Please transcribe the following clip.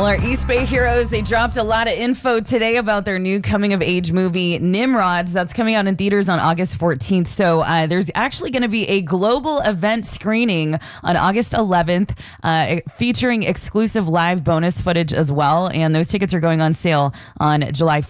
Well, our East Bay heroes, they dropped a lot of info today about their new coming-of-age movie, Nimrods. That's coming out in theaters on August 14th. So there's actually going to be a global event screening on August 11th featuring exclusive live bonus footage as well. And those tickets are going on sale on July 5th.